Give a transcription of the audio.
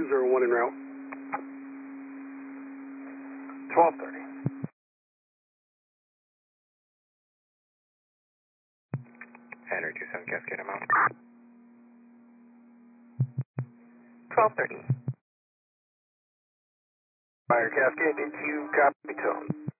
201 en route. 1230. Henry 27 Cascade, I'm out. 1230. Fire Cascade, did you copy tone?